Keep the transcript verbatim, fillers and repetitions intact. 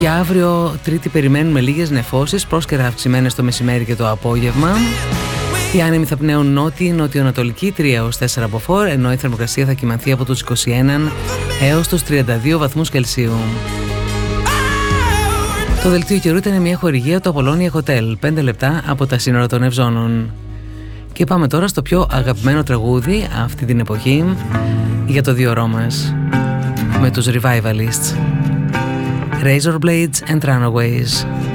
Για αύριο Τρίτη περιμένουμε λίγες νεφώσεις, πρόσκαιρα αυξημένες το μεσημέρι και το απόγευμα. Οι άνεμοι θα πνέουν νότιοι, νοτιοανατολική τρία έως τέσσερα από φορ, ενώ η θερμοκρασία θα κυμανθεί από τους είκοσι ένα έως τους τριάντα δύο βαθμούς Κελσίου. Το δελτίο καιρού ήταν μια χορηγία του Απολώνια Hotel, πέντε λεπτά από τα σύνορα των Ευζώνων. Και πάμε τώρα στο πιο αγαπημένο τραγούδι αυτή την εποχή για το δύο ώρο μας, με τους Revivalists. Razor Blades and Runaways.